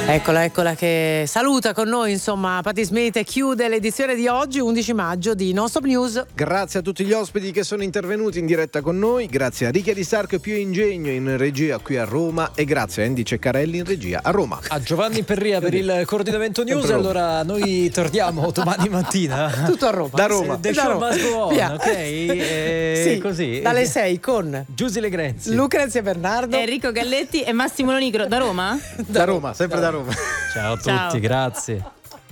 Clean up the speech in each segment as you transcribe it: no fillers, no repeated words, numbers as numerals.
Eccola che saluta con noi, insomma, Patti Smith, e chiude l'edizione di oggi, 11 maggio, di Non Stop News. Grazie a tutti gli ospiti che sono intervenuti in diretta con noi, grazie a Ricca Di Sarco e Pio Ingegno in regia qui a Roma e grazie a Andy Ceccarelli in regia a Roma. A Giovanni Perria per il coordinamento news. Allora noi torniamo domani mattina. Tutto a Roma. Da Roma. The show must go on, ok? Sì, così. dalle 6 con Giusy Legrenzi, Lucrezia Bernardo, Enrico Galletti e Massimo Lonigro. Da Roma? Da Roma, sempre da Roma. Ciao a tutti, Ciao. grazie.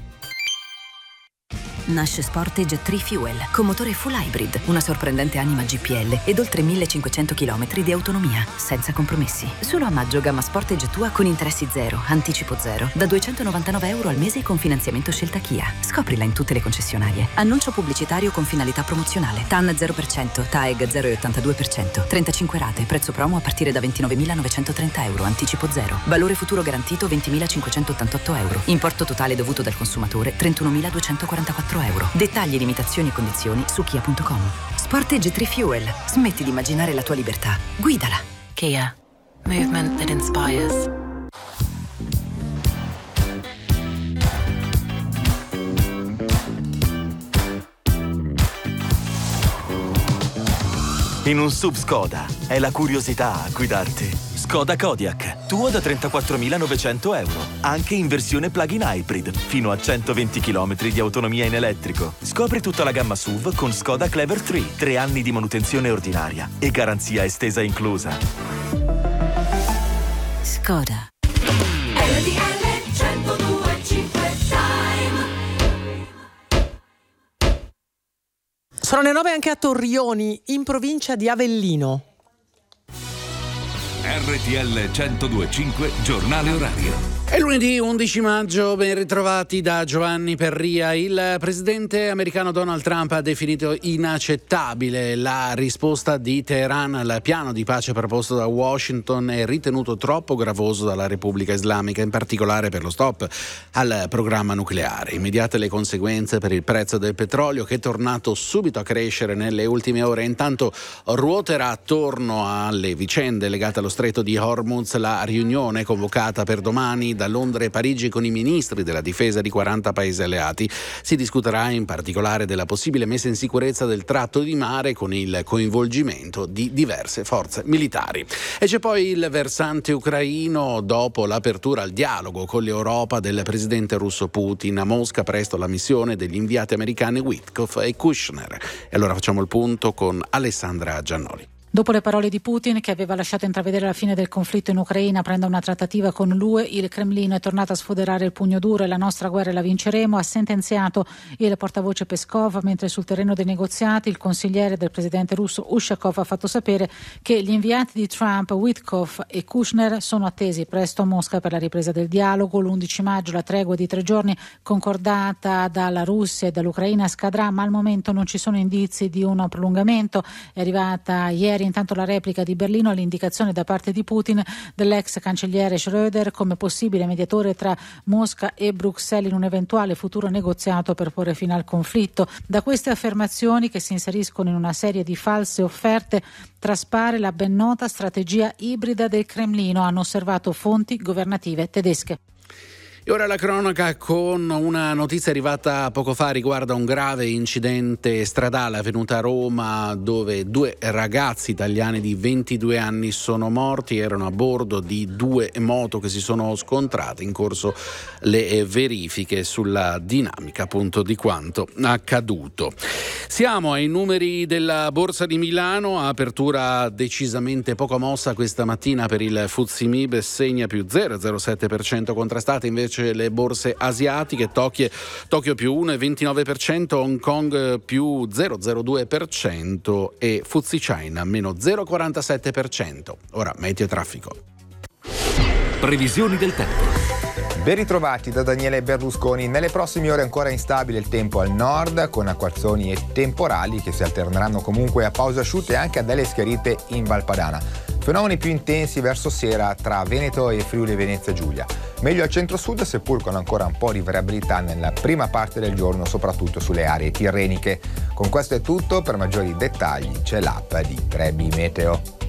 Nasce Sportage 3 Fuel con motore full hybrid, una sorprendente anima GPL ed oltre 1500 km di autonomia, senza compromessi. Solo a maggio gamma Sportage tua con interessi zero, anticipo zero, da €299 al mese con finanziamento Scelta Kia. Scoprila in tutte le concessionarie. Annuncio pubblicitario con finalità promozionale. TAN 0%, TAEG 0,82%, 35 rate, prezzo promo a partire da €29.930, anticipo zero. Valore futuro garantito €20.588. Importo totale dovuto dal consumatore €31.244. Dettagli, limitazioni e condizioni su kia.com. Sportage 3 Fuel. Smetti di immaginare la tua libertà. Guidala. Kia. Movement that inspires. In un sub Skoda è la curiosità a guidarti. Skoda Kodiaq, tuo da €34.900, anche in versione plug-in hybrid, fino a 120 km di autonomia in elettrico. Scopri tutta la gamma SUV con Skoda Clever 3, 3 anni di manutenzione ordinaria e garanzia estesa inclusa. Skoda. Sono le 9 anche a Torrioni, in provincia di Avellino. RTL 102.5 giornale orario. È lunedì 11 maggio, ben ritrovati da Giovanni Perria. Il presidente americano Donald Trump ha definito inaccettabile la risposta di Teheran al piano di pace proposto da Washington e ritenuto troppo gravoso dalla Repubblica Islamica, in particolare per lo stop al programma nucleare. Immediate le conseguenze per il prezzo del petrolio, che è tornato subito a crescere nelle ultime ore. Intanto ruoterà attorno alle vicende legate allo stretto di Hormuz la riunione convocata per domani da Londra e Parigi con i ministri della difesa di 40 paesi alleati. Si discuterà in particolare della possibile messa in sicurezza del tratto di mare con il coinvolgimento di diverse forze militari. E c'è poi il versante ucraino. Dopo l'apertura al dialogo con l'Europa del presidente russo Putin, a Mosca presto la missione degli inviati americani Witkoff e Kushner. E allora facciamo il punto con Alessandra Giannoli. Dopo le parole di Putin, che aveva lasciato intravedere la fine del conflitto in Ucraina prenda una trattativa con l'UE, il Cremlino è tornato a sfoderare il pugno duro e la nostra guerra la vinceremo, ha sentenziato il portavoce Peskov, mentre sul terreno dei negoziati il consigliere del presidente russo Ushakov ha fatto sapere che gli inviati di Trump, Witkoff e Kushner, sono attesi presto a Mosca per la ripresa del dialogo. L'11 maggio la tregua di 3 giorni concordata dalla Russia e dall'Ucraina scadrà, ma al momento non ci sono indizi di un prolungamento. È arrivata ieri intanto la replica di Berlino all'indicazione da parte di Putin dell'ex cancelliere Schröder come possibile mediatore tra Mosca e Bruxelles in un eventuale futuro negoziato per porre fine al conflitto. Da queste affermazioni, che si inseriscono in una serie di false offerte, traspare la ben nota strategia ibrida del Cremlino, hanno osservato fonti governative tedesche. E ora la cronaca con una notizia arrivata poco fa, riguarda un grave incidente stradale avvenuto a Roma, dove 2 ragazzi italiani di 22 anni sono morti. Erano a bordo di 2 moto che si sono scontrate. In corso le verifiche sulla dinamica appunto di quanto accaduto. Siamo ai numeri della Borsa di Milano, apertura decisamente poco mossa questa mattina per il FTSE MIB, segna più 0,07%, contrastate invece le borse asiatiche, Tokyo più 1,29%, Hong Kong più 0,02% e FTSE China meno 0,47%. Ora meteo e traffico. Previsioni del tempo. Ben ritrovati da Daniele Berlusconi. Nelle prossime ore ancora instabile il tempo al nord, con acquazzoni e temporali che si alterneranno comunque a pause asciutte e anche a delle schiarite in Valpadana. Fenomeni più intensi verso sera tra Veneto e Friuli Venezia Giulia. Meglio al centro-sud, seppur con ancora un po' di variabilità nella prima parte del giorno, soprattutto sulle aree tirreniche. Con questo è tutto, per maggiori dettagli c'è l'app di 3B Meteo.